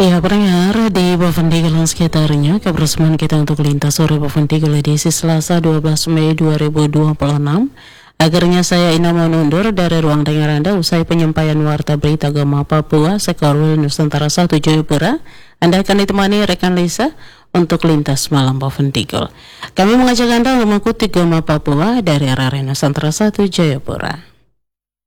Ya, pendengar di Baventigul dan sekitarnya, kebersamaan kita untuk lintas sore Baventigul edisi Selasa 12 Mei 2026. Akhirnya saya Ina mundur dari ruang dengar Anda usai penyampaian warta berita Gema Papua Sekarwil Nusantara 1 Jayapura. Anda akan ditemani rekan Lisa untuk lintas malam Baventigul. Kami mengajak Anda untuk mengikuti Gema Papua dari RRI Nusantara 1 Jayapura.